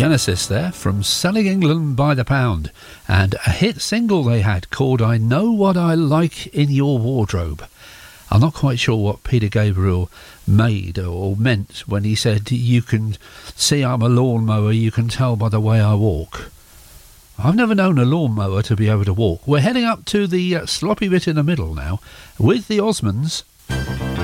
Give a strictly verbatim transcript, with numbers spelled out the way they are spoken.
Genesis there, from Selling England by the Pound, and a hit single they had called I Know What I Like in Your Wardrobe. I'm not quite sure what Peter Gabriel made or meant when he said, you can see I'm a lawnmower, you can tell by the way I walk. I've never known a lawnmower to be able to walk. We're heading up to the uh, sloppy bit in the middle now with the Osmonds